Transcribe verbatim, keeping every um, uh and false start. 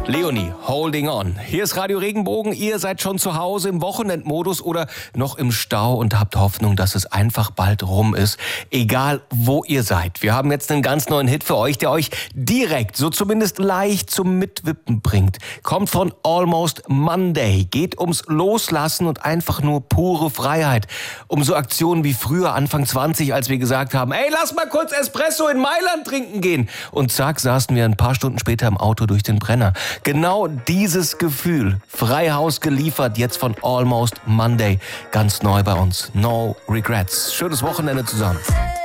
Leonie, Holding On. Hier ist Radio Regenbogen. Ihr seid schon zu Hause im Wochenendmodus oder noch im Stau und habt Hoffnung, dass es einfach bald rum ist. Egal, wo ihr seid. Wir haben jetzt einen ganz neuen Hit für euch, der euch direkt, so zumindest leicht zum Mitwippen bringt. Kommt von Almost Monday. Geht ums Loslassen und einfach nur pure Freiheit. Um so Aktionen wie früher, Anfang zwanzig, als wir gesagt haben, ey, lass mal kurz Espresso in Mailand trinken gehen. Und zack, saßen wir ein paar Stunden später im Auto durch den Brenner. Genau dieses Gefühl, frei Haus geliefert, jetzt von Almost Monday, ganz neu bei uns. No Regrets. Schönes Wochenende zusammen.